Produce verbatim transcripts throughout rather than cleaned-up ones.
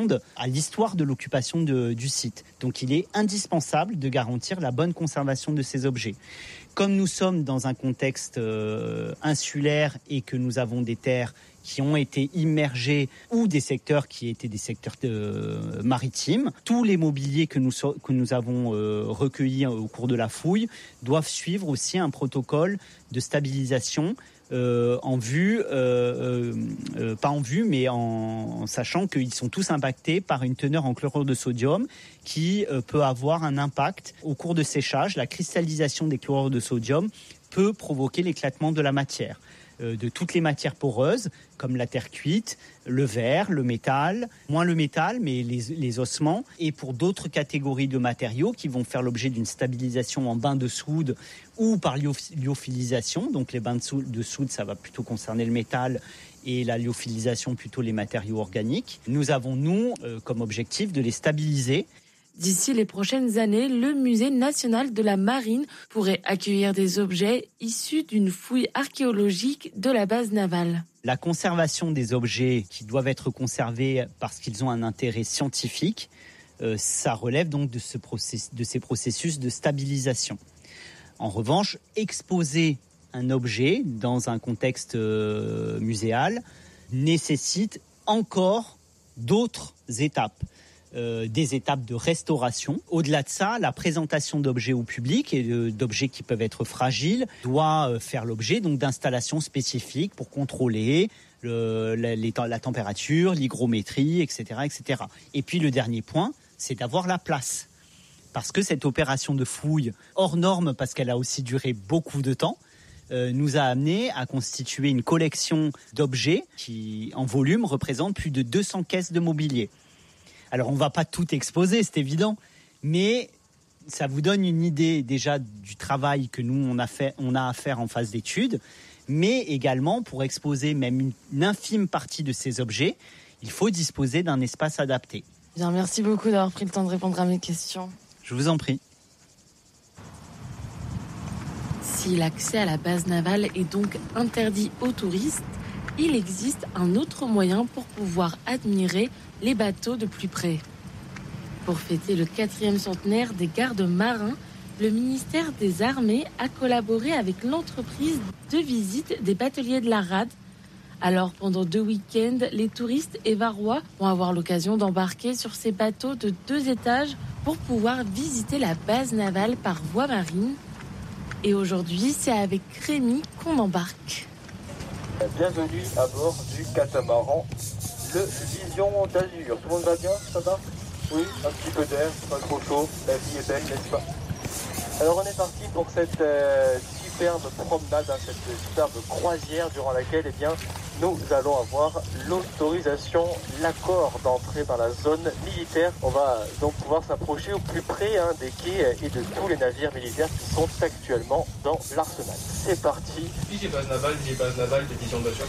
correspondent à l'histoire de l'occupation de, du site. Donc il est indispensable de garantir la bonne conservation de ces objets. Comme nous sommes dans un contexte euh, insulaire et que nous avons des terres qui ont été immergés ou des secteurs qui étaient des secteurs euh, maritimes. Tous les mobiliers que nous, que nous avons euh, recueillis au cours de la fouille doivent suivre aussi un protocole de stabilisation euh, en vue, euh, euh, euh, pas en vue, mais en, en sachant qu'ils sont tous impactés par une teneur en chlorure de sodium qui euh, peut avoir un impact au cours de séchage. La cristallisation des chlorures de sodium peut provoquer l'éclatement de la matière. De toutes les matières poreuses, comme la terre cuite, le verre, le métal, moins le métal, mais les, les ossements, et pour d'autres catégories de matériaux qui vont faire l'objet d'une stabilisation en bain de soude ou par lyophilisation. Donc les bains de soude, de soude, ça va plutôt concerner le métal, et la lyophilisation plutôt les matériaux organiques. Nous avons, nous, euh, comme objectif de les stabiliser. D'ici les prochaines années, le Musée national de la marine pourrait accueillir des objets issus d'une fouille archéologique de la base navale. La conservation des objets qui doivent être conservés parce qu'ils ont un intérêt scientifique, euh, ça relève donc de, ce process, de ces processus de stabilisation. En revanche, exposer un objet dans un contexte euh, muséal nécessite encore d'autres étapes. Euh, des étapes de restauration. Au-delà de ça, la présentation d'objets au public et de, d'objets qui peuvent être fragiles doit euh, faire l'objet donc d'installations spécifiques pour contrôler le, la, les, la température, l'hygrométrie, et cetera, et cetera. Et puis le dernier point, c'est d'avoir la place. Parce que cette opération de fouille hors norme, parce qu'elle a aussi duré beaucoup de temps, euh, nous a amené à constituer une collection d'objets qui, en volume, représente plus de deux cents caisses de mobilier. Alors, on ne va pas tout exposer, c'est évident, mais ça vous donne une idée déjà du travail que nous, on a, fait, on a à faire en phase d'étude, mais également pour exposer même une, une infime partie de ces objets, il faut disposer d'un espace adapté. Bien, merci beaucoup d'avoir pris le temps de répondre à mes questions. Je vous en prie. Si l'accès à la base navale est donc interdit aux touristes, il existe un autre moyen pour pouvoir admirer les bateaux de plus près. Pour fêter le quatrième centenaire des gardes marins, le ministère des Armées a collaboré avec l'entreprise de visite des bateliers de la Rade. Alors pendant deux week-ends, les touristes évarois vont avoir l'occasion d'embarquer sur ces bateaux de deux étages pour pouvoir visiter la base navale par voie marine. Et aujourd'hui, c'est avec Rémi qu'on embarque. Bienvenue à bord du catamaran, le Vision d'Azur. Tout le monde va bien, ça va? Oui, un petit peu d'air, pas trop chaud, la vie est belle, n'est-ce pas? Alors on est parti pour cette euh, superbe promenade, hein, cette superbe croisière durant laquelle eh bien, nous allons avoir l'autorisation, l'accord d'entrer dans la zone militaire. On va donc pouvoir s'approcher au plus près hein, des quais et de tous les navires militaires qui sont actuellement dans l'arsenal. C'est parti. Ici j'ai base navale, j'ai base navale de Vision d'Azur.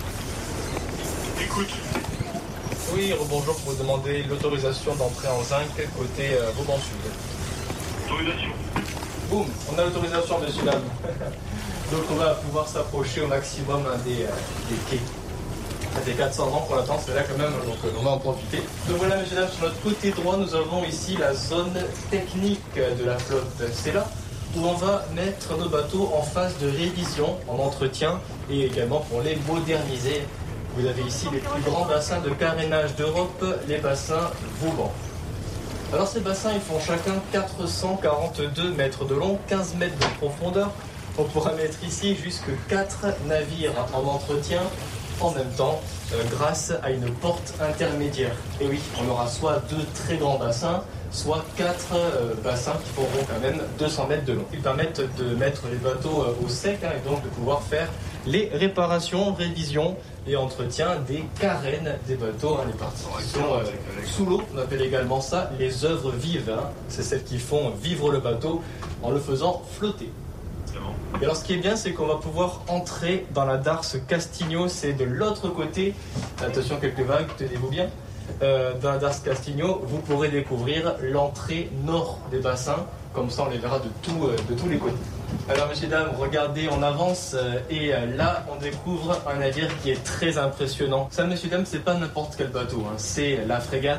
Écoute. Oui, bonjour, pour vous demander l'autorisation d'entrer en zinc côté euh, Vauban Sud. Autorisation. Boum, on a l'autorisation, messieurs, dames. Donc on va pouvoir s'approcher au maximum hein, des, euh, des quais. Ça fait quatre cents ans qu'on attend, c'est là quand même, donc euh, on va en profiter. Donc voilà, messieurs, dames, sur notre côté droit, nous avons ici la zone technique de la flotte. C'est là où on va mettre nos bateaux en phase de révision, en entretien et également pour les moderniser. Vous avez ici les plus grands bassins de carénage d'Europe, les bassins Vauban. Alors ces bassins, ils font chacun quatre cent quarante-deux mètres de long, quinze mètres de profondeur. On pourra mettre ici jusque quatre navires en entretien en même temps euh, grâce à une porte intermédiaire. Et oui, on aura soit deux très grands bassins, soit quatre euh, bassins qui feront quand même deux cents mètres de long. Ils permettent de mettre les bateaux euh, au sec hein, et donc de pouvoir faire les réparations, révisions et entretien des carènes des bateaux, hein, les parties qui sont euh, sous l'eau. On appelle également ça les œuvres vives. Hein. C'est celles qui font vivre le bateau en le faisant flotter. Et alors ce qui est bien, c'est qu'on va pouvoir entrer dans la darse Castigno, c'est de l'autre côté. Attention, quelques vagues, tenez-vous bien. Euh, dans la darse Castigno, vous pourrez découvrir l'entrée nord des bassins. Comme ça, on les verra de, tout, euh, de tous les côtés. Alors, messieurs, dames, regardez, on avance euh, et euh, là, on découvre un navire qui est très impressionnant. Ça, messieurs, dames, c'est pas n'importe quel bateau. Hein. C'est la frégate